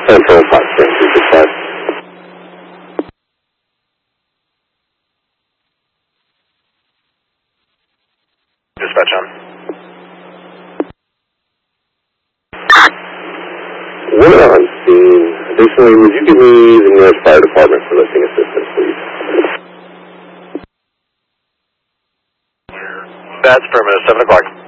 Central Potsdam 265. Dispatch on. One on scene. Additionally, would you give me the nearest fire department for lifting assistance, please? That's permanent, 7 o'clock.